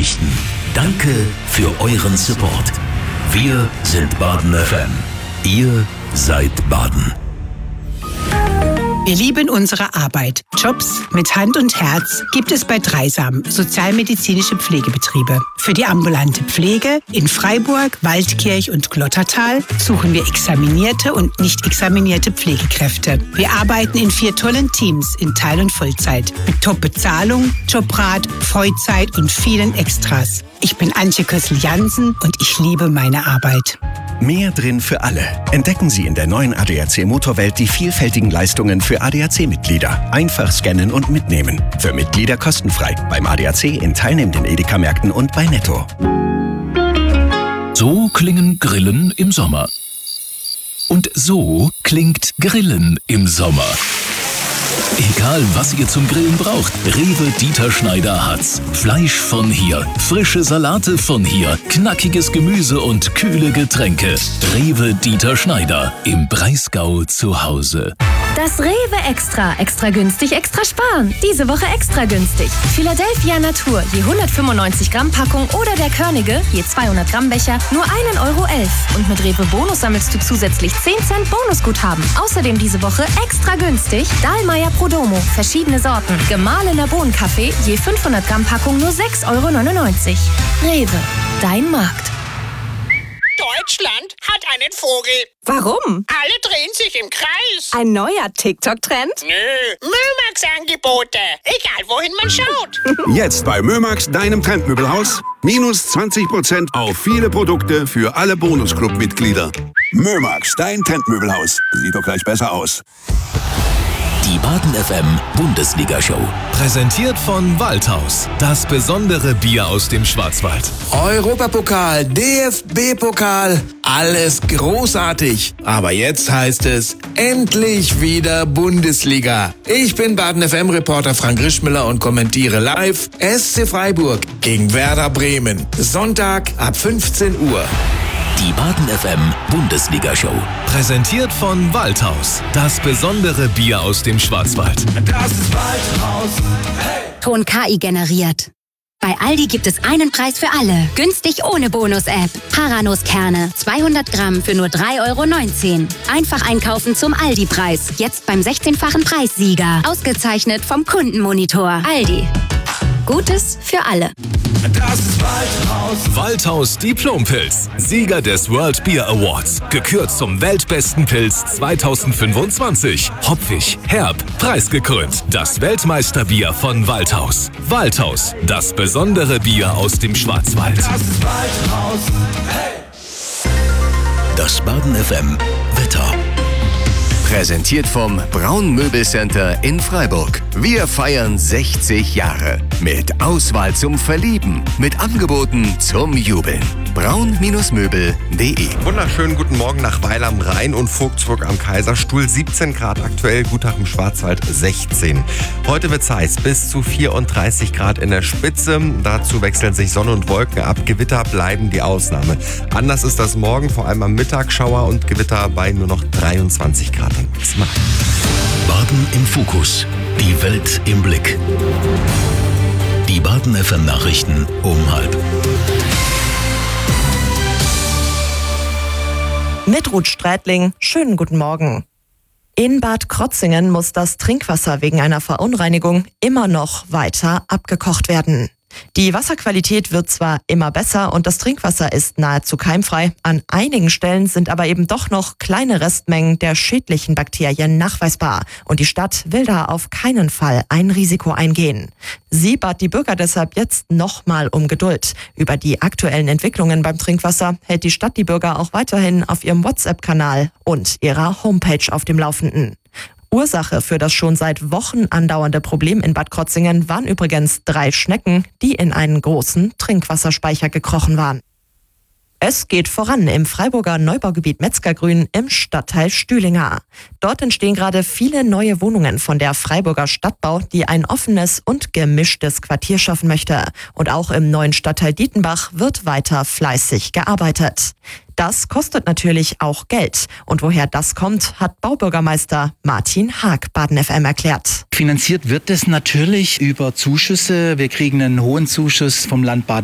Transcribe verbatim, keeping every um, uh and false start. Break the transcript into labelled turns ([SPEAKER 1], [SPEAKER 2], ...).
[SPEAKER 1] Nachrichten. Danke für euren Support. Wir sind Baden F M. Ihr seid Baden.
[SPEAKER 2] Wir lieben unsere Arbeit. Jobs mit Hand und Herz gibt es bei Dreisam, sozialmedizinische Pflegebetriebe. Für die ambulante Pflege in Freiburg, Waldkirch und Glottertal suchen wir examinierte und nicht examinierte Pflegekräfte. Wir arbeiten in vier tollen Teams in Teil- und Vollzeit mit Top-Bezahlung, Jobrat, Vollzeit und vielen Extras. Ich bin Antje Kössel-Jansen und ich liebe meine Arbeit.
[SPEAKER 3] Mehr drin für alle. Entdecken Sie in der neuen A D A C Motorwelt die vielfältigen Leistungen für A D A C-Mitglieder. Einfach scannen und mitnehmen. Für Mitglieder kostenfrei. Beim A D A C in teilnehmenden Edeka-Märkten und bei Netto.
[SPEAKER 1] So klingen Grillen im Sommer. Und so klingt Grillen im Sommer. Egal, was ihr zum Grillen braucht, Rewe Dieter Schneider hat's. Fleisch von hier, frische Salate von hier, knackiges Gemüse und kühle Getränke. Rewe Dieter Schneider, im Breisgau zu Hause.
[SPEAKER 4] Das Rewe Extra. Extra günstig, extra sparen. Diese Woche extra günstig. Philadelphia Natur, je hundertfünfundneunzig Gramm Packung oder der Körnige, je zweihundert Gramm Becher, nur ein Euro elf. Und mit Rewe Bonus sammelst du zusätzlich zehn Cent Bonusguthaben. Außerdem diese Woche extra günstig Dahlmeier Prodomo, verschiedene Sorten. Gemahlener Bohnenkaffee, je fünfhundert Gramm Packung nur sechs Euro neunundneunzig. Rewe, dein Markt.
[SPEAKER 5] Deutschland hat einen Vogel.
[SPEAKER 6] Warum?
[SPEAKER 5] Alle drehen sich im Kreis.
[SPEAKER 6] Ein neuer TikTok-Trend?
[SPEAKER 5] Nö, Mömax-Angebote. Egal, wohin man schaut.
[SPEAKER 7] Jetzt bei Mömax, deinem Trendmöbelhaus. Minus zwanzig Prozent auf viele Produkte für alle Bonusclub-Mitglieder. Mömax, dein Trendmöbelhaus. Sieht doch gleich besser aus.
[SPEAKER 1] Die Baden F M Bundesliga-Show.
[SPEAKER 8] Präsentiert von Waldhaus. Das besondere Bier aus dem Schwarzwald.
[SPEAKER 9] Europapokal, D F B-Pokal, alles großartig. Aber jetzt heißt es endlich wieder Bundesliga. Ich bin Baden F M-Reporter Frank Rischmüller und kommentiere live S C Freiburg gegen Werder Bremen. Sonntag ab fünfzehn Uhr.
[SPEAKER 1] Die Baden F M Bundesliga-Show.
[SPEAKER 8] Präsentiert von Waldhaus. Das besondere Bier aus dem Schwarzwald.
[SPEAKER 9] Das ist Waldhaus.
[SPEAKER 10] Hey! Ton K I generiert. Bei Aldi gibt es einen Preis für alle. Günstig ohne Bonus-App. Paranuss-Kerne. zweihundert Gramm für nur drei Euro neunzehn. Einfach einkaufen zum Aldi-Preis. Jetzt beim sechzehnfachen Preissieger. Ausgezeichnet vom Kundenmonitor. Aldi. Gutes für alle.
[SPEAKER 9] Das ist Waldhaus.
[SPEAKER 8] Waldhaus Diplompilz. Sieger des World Beer Awards. Gekürt zum weltbesten Pilz zweitausendfünfundzwanzig. Hopfig, herb, preisgekrönt. Das Weltmeisterbier von Waldhaus. Waldhaus. Das besondere Bier aus dem Schwarzwald.
[SPEAKER 9] Das ist Waldhaus. Hey!
[SPEAKER 1] Das Baden F M Wetter.
[SPEAKER 3] Präsentiert vom Braun Möbelcenter in Freiburg. Wir feiern sechzig Jahre. Mit Auswahl zum Verlieben. Mit Angeboten zum Jubeln. braun Möbel punkt de.
[SPEAKER 11] Wunderschönen guten Morgen nach Weil am Rhein und Vogtsburg am Kaiserstuhl. siebzehn Grad aktuell, Gutach im Schwarzwald sechzehn. Heute wird's heiß, bis zu vierunddreißig Grad in der Spitze. Dazu wechseln sich Sonne und Wolken ab. Gewitter bleiben die Ausnahme. Anders ist das morgen, vor allem am Mittag Schauer und Gewitter bei nur noch dreiundzwanzig Grad.
[SPEAKER 1] Baden im Fokus. Die Welt im Blick. Die Baden F M Nachrichten um halb.
[SPEAKER 6] Mit Ruth Strätling, schönen guten Morgen. In Bad Krotzingen muss das Trinkwasser wegen einer Verunreinigung immer noch weiter abgekocht werden. Die Wasserqualität wird zwar immer besser und das Trinkwasser ist nahezu keimfrei, an einigen Stellen sind aber eben doch noch kleine Restmengen der schädlichen Bakterien nachweisbar und die Stadt will da auf keinen Fall ein Risiko eingehen. Sie bat die Bürger deshalb jetzt nochmal um Geduld. Über die aktuellen Entwicklungen beim Trinkwasser hält die Stadt die Bürger auch weiterhin auf ihrem WhatsApp-Kanal und ihrer Homepage auf dem Laufenden. Ursache für das schon seit Wochen andauernde Problem in Bad Krotzingen waren übrigens drei Schnecken, die in einen großen Trinkwasserspeicher gekrochen waren. Es geht voran im Freiburger Neubaugebiet Metzgergrün im Stadtteil Stühlinger. Dort entstehen gerade viele neue Wohnungen von der Freiburger Stadtbau, die ein offenes und gemischtes Quartier schaffen möchte. Und auch im neuen Stadtteil Dietenbach wird weiter fleißig gearbeitet. Das kostet natürlich auch Geld. Und woher das kommt, hat Baubürgermeister Martin Haag Baden F M erklärt.
[SPEAKER 12] Finanziert wird es natürlich über Zuschüsse. Wir kriegen einen hohen Zuschuss vom Land Baden